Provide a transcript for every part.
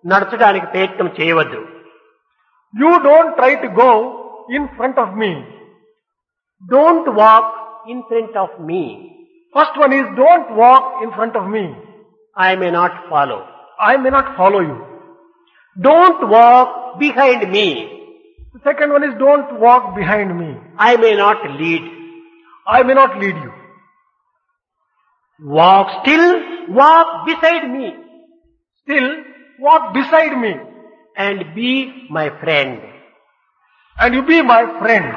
నడచడానికి ప్రయత్నం చేయవద్దు. You don't try to go in front of me. Don't walk in front of me. First one is don't walk in front of me. I may not follow. I may not follow you. Don't walk behind me. The second one is don't walk behind me. I may not lead. I may not lead you. Walk still walk beside me Still walk beside me and be my friend. and you be my friend.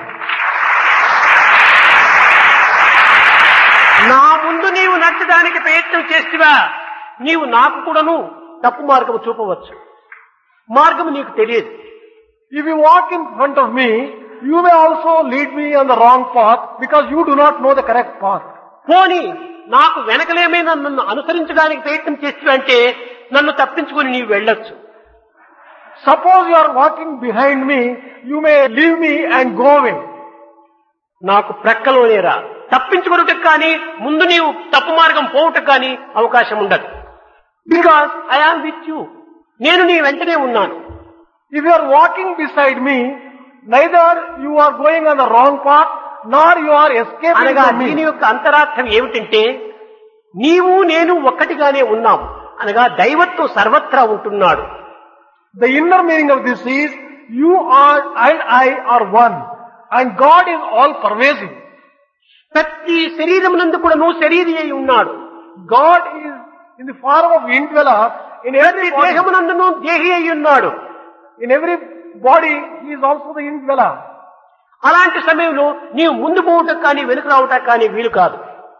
నా ముందు నీవు నచ్చడానికి ప్రయత్నం చేస్తువా, నీవు నాకు కూడాను తప్పు మార్గము చూపవచ్చు. మార్గము నీకు తెలియదు. If you walk in front of me, you may also lead me on the wrong path because you do not know the correct path. పోని నాకు వెనకలేమైనా నన్ను అనుసరించడానికి ప్రయత్నం చేస్తువా అంటే నన్ను తప్పించుకొని నీవు వెళ్ళొచ్చు. Suppose you are walking behind me, you may leave me and go away. నాకు ప్రక్కలోనే రా. తప్పించుకున్నట్టుకు కానీ ముందు నీవు తప్పు మార్గం పోవుటకు కానీ అవకాశం ఉండదు. Because I am with you. నేను నీ వెంటనే ఉన్నాను. If you are walking beside me, neither you are going on the wrong path, nor you are escaping అనగా from దీని me. యొక్క అంతరార్థం ఏమిటంటే నీవు నేను ఒక్కటిగానే ఉన్నాం అనగా దైవత్వం సర్వత్రా ఉంటున్నాడు. The inner meaning of this is, you are and I are one, and God is all pervasive. ప్రతి శరీరమునందు కూడా నువ్వు శరీరి అయి ఉన్నాడు. God is in the form of indweller in ప్రతి every body. దేహమునందును దేహి అయి ఉన్నాడు. In every body, He is also the indweller. అలాంటి సమయంలో నీవు ముందు పోవటం కానీ వెనుక రావటం కానీ వీలు కాదు.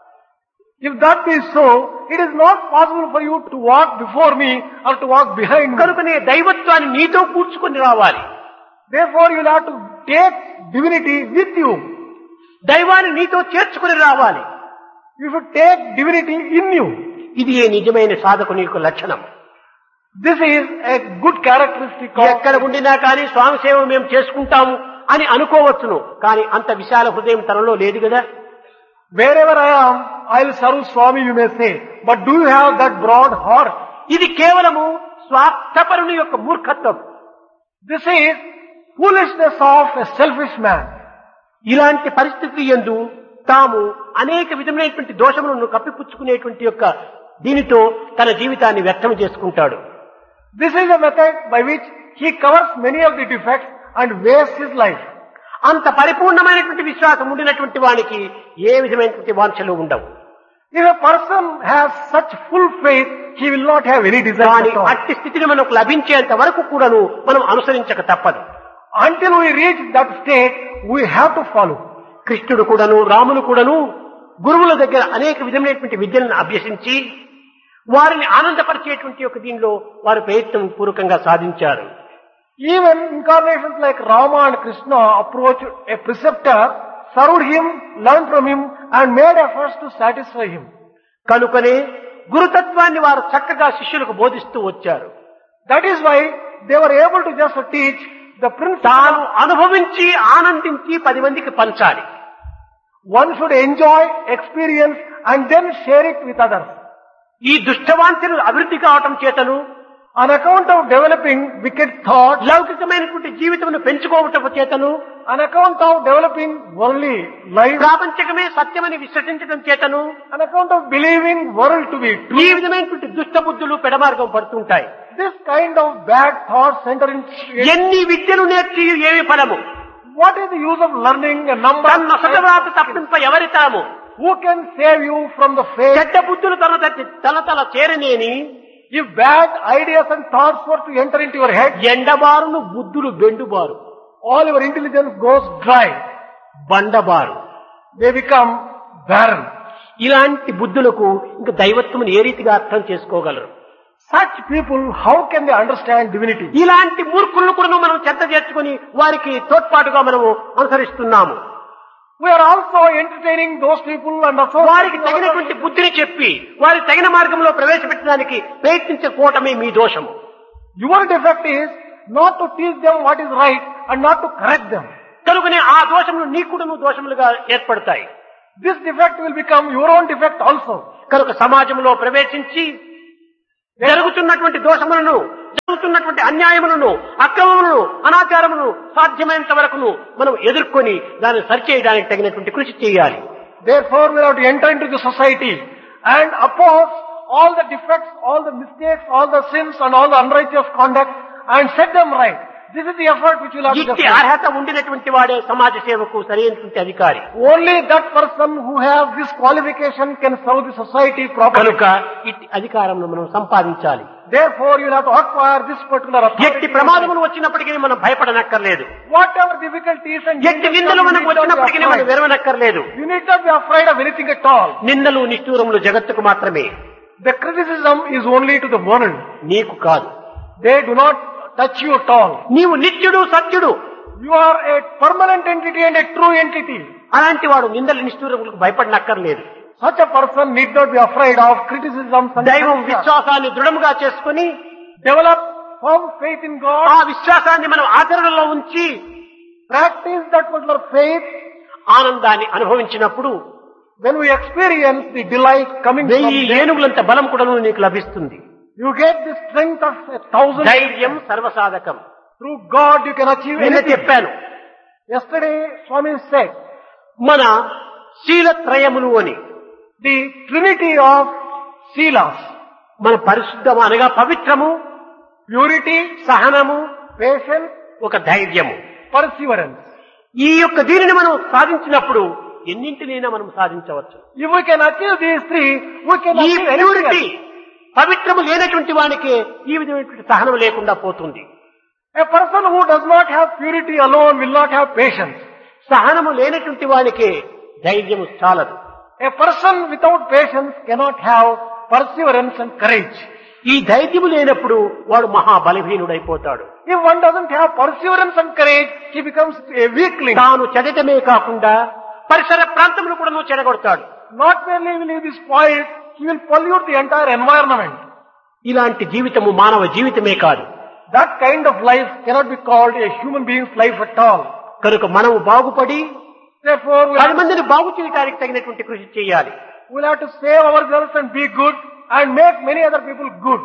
If that is so, it is not possible for you to walk before me or to walk behind me. కనుకనే దైవత్వాన్ని నీతో కూర్చుకొని రావాలి. Therefore, you will have to take divinity with you. దైవాన్ని నీతో చేర్చుకుని రావాలి. You should take divinity in you. ఇది ఏ నిజమైన సాధకుని యొక్క లక్షణం. This is a good characteristic of... ఎక్కడ ఉండినా కానీ స్వామి సేవ మేము చేసుకుంటాము అని అనుకోవచ్చును, కానీ అంత విశాల హృదయం తనలో లేదు కదా. Wherever I am, I will serve Swami, you may say. But do you have that broad heart? ఇది కేవలము స్వార్థపరుని యొక్క మూర్ఖత్వం. This is foolishness of a selfish man. ఇలాంటి పరిస్థితి యందు తాము అనేక విధమైనటువంటి దోషములను కప్పిపుచ్చుకునేటువంటి యొక్క దీనితో తన జీవితాన్ని వ్యక్తం చేసుకుంటాడు. This is a method by which he covers many of the defects and wastes his life. అంత పరిపూర్ణమైనటువంటి విశ్వాసం ఉండినటువంటి వానికి ఏ విధమైనటువంటి వాంఛలు ఉండవు. If a person has such full faith, he will not have any desire కానీ at all. అట్టి స్థితిని మనకు లభించేంత వరకు కూడాను మనం అనుసరించక తప్పదు. Until we reach that state, we have to follow. కృష్ణుడు కూడాను రాములు కూడాను గురువుల దగ్గర అనేక విధమైనటువంటి విద్యలను అభ్యసించి వారిని ఆనందపరిచేటువంటి ఒక దీనిలో వారు ప్రయత్నం పూర్వకంగా సాధించారు. Even incarnations like Rama and Krishna approached a preceptor, served him, learned from him, and made efforts to satisfy him. కనుకనే గురుతత్వాన్ని వారు చక్కగా శిష్యులకు బోధిస్తూ వచ్చారు. That is why they were able to just teach the principle. తాను అనుభవించి ఆనందించి 10 మందికి పంచాలి. One should enjoy, experience, and then share it with others. ఈ దుష్టవాంఛలు అభివృద్ధి కావటం చేతను On account of developing wicked thoughts, లౌకికమైనటువంటి జీవితమును పెంచుకోవటం చేతను on account of developing worldly life, ప్రాపంచకమే సత్యమని విశ్వసించడం చేతను on account of believing world to be ఈ true, విధమైనటువంటి దుష్ట బుద్ధులు పెడమార్గం పడుతుంటాయి. this kind of bad thoughts enter into it. ఎన్ని విద్యలు నేర్చి ఏమి ఫలము? What is the use of learning a number of తన సతవ్రాత తప్పింప ఎవరి తాము? who can save you from the fate? చెడ్డ బుద్ధులు తల చేరనేని If bad ideas and thoughts were to enter into your head, ఎండబారును బుద్ధులు బెండుబారు, all your intelligence goes dry. బండబారు. They become barren. ఇలాంటి బుద్ధులకు ఇంకా దైవత్వమును ఏ రీతిగా అర్థం చేసుకోగలరు? Such people, how can they understand divinity? ఇలాంటి మూర్ఖులను కూడా మనం చెత్త చేర్చుకుని వారికి తోడ్పాటుగా మనము అనుసరిస్తున్నాము. We are also entertaining those people and వారికి associating తగినటువంటి బుద్ధిని చెప్పి వారి తగిన మార్గంలో ప్రవేశపెట్టడానికి ప్రయత్నించకపోవటమే మీ దోషము. Your defect is not to teach them what is right and not to correct them. కనుకనే ఆ దోషములు నీకుడును దోషములుగా ఏర్పడతాయి. This defect will become your own defect also. కనుక సమాజంలో ప్రవేశించి జరుగుతున్నటువంటి దోషములను, జరుగుతున్నటువంటి అన్యాయములను, అక్రమములను, అనాచారములను సాధ్యమైనంత వరకును మనం ఎదుర్కొని దాన్ని సరిచేయడానికి తగినటువంటి కృషి చేయాలి. Therefore, we have to enter into the society and oppose all the defects, all the mistakes, all the sins and all the unrighteous conduct and set them right. This is the effort which will have to ఇట్టి be. అర్హత ఉండినటువంటి వాడే సమాజ సేవకు సరైనటువంటి అధికారి. Only that person who has this qualification can serve the society properly. కనుక ఇట్టి అధికారంను మనం సంపాదించాలి. Therefore, you will have to acquire this particular ఎట్టి authority. ప్రమాదములు వచ్చినప్పటికీ మనం భయపడనక్కర్లేదు. Whatever difficulties and ఎట్టి dangers నిందలు come, మనకు you need not be వచ్చినప్పటికీ మనం afraid. వెరవనక్కర్లేదు. You need not be afraid of anything at all. నిందలు నిష్ఠూరములు జగత్తుకు మాత్రమే, The criticism is only to the world. నీకు కాదు. They do not touch you at all. నీవు నిత్యుడు, సత్యుడు. You are a permanent entity and a true entity. అలాంటి వాడు నిందలు నిష్ఠూరములకు భయపడనక్కర్లేదు. Such a person need not be afraid of criticisms and దైవం censure. విశ్వాసాన్ని దృఢముగా చేసుకుని Develop firm faith in God. ఆ విశ్వాసాన్ని మనం ఆచరణలో ఉంచి Practice that particular faith. ఆనందాన్ని అనుభవించినప్పుడు When we experience the delight coming from 1000 there, ఏనుగులంత బలం కూడా నీకు లభిస్తుంది. you get the strength of 1,000. ధైర్యం సర్వసాధకం. Through God you can achieve నిన్న anything. చెప్పాను, Yesterday Swami said, మన శీలత్రయములు అని, the trinity of Silas, మన పరిశుద్ధము అనగా పవిత్రము, purity, సహనము, patience, ఒక ధైర్యము. perseverance. ఈ యొక్క దీనిని మనం సాధించినప్పుడు ఎన్నింటినైనా మనం సాధించవచ్చు. If we can achieve these three, we can ఈ achieve ప్యూరిటీ, anything. పవిత్రము లేనటువంటి వానికి ఈ విధమైనటువంటి సహనం లేకుండా పోతుంది. A person who does not have purity alone will not have patience. సహనము లేనటువంటి వానికి ధైర్యము చాలదు. A person without patience cannot have perseverance and courage. ఈ ధైర్యము లేనప్పుడు వాడు మహాబలహీనుడైపోతాడు. If one doesn't have perseverance and courage, he becomes a weakling. తాను చెదటమే కాకుండా పరిసర ప్రాంతములు కూడా నువ్వు చెడగొడతాడు. Not merely will he be spoiled, he will pollute the entire environment. ఇలాంటి జీవితము మానవ జీవితమే కాదు. That kind of life cannot be called a human being's life at all. కనుక మనము బాగుపడి Therefore, 10 మందిని బాగు చేయడానికి తగినటువంటి కృషి చేయాలి. we'll have to save ourselves and be good and make many other people good.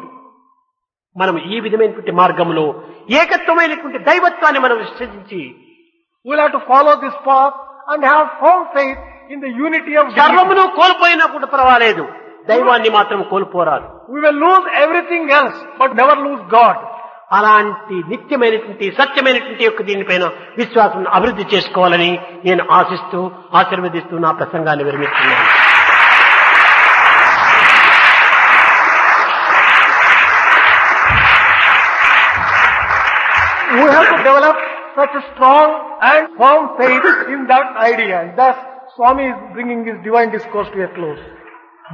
మనం ఈ విధమైనటువంటి మార్గంలో ఏకత్వమైనటువంటి దైవత్వాన్ని మనం విశ్వసించి We'll have to follow this path and have firm faith in the unity of God. సర్వమును కోల్పోయినా కూడా పర్వాలేదు, దైవాన్ని మాత్రం కోల్పోరాదు. We will lose everything else, but never lose God. అలాంటి నిత్యమైనటువంటి సత్యమైనటువంటి యొక్క దీనిపైన విశ్వాసం అభివృద్ధి చేసుకోవాలని నేను ఆశిస్తూ ఆశీర్వదిస్తూ నా ప్రసంగాన్ని విరమిస్తున్నాను. We have to develop such a strong and firm faith in that idea. And thus, Swami is bringing his divine discourse to a close.